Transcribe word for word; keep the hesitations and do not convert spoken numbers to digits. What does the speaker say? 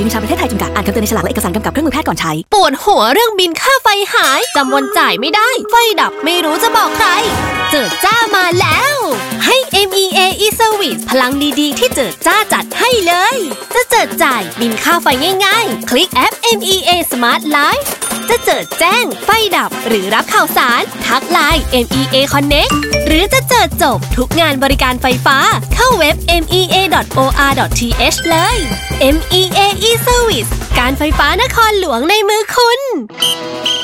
ยูนิชาประเทศไทยจำกัดอ่านคำเตือนในฉลากและเอกสารกำกับเครื่องมือแพทย์ก่อนใช้ปวดหัวเรื่องบินค่าไฟหายจำวันจ่ายไม่ได้ไฟดับไม่รู้จะบอกใครเจิดจ้ามาแล้วให้ เอ็ม อี เอ e-service พลังดีๆที่เจิดจ้าจัดให้เลยจะเจิดจ่ายบินค่าไฟง่ายๆคลิกแอป เอ็ม อี เอ Smart Life จะเจิดแจ้งไฟดับหรือรับข่าวสารทักไลน์ เอ็ม อี เอ Connect หรือจะเจิดจบทุกงานบริการไฟฟ้าเข้าเว็บ เอ็ม อี เอ ดอท โอ อาร์ ดอท ที เอช เลย เอ็ม อี เอ e-service การไฟฟ้านครหลวงในมือคุณ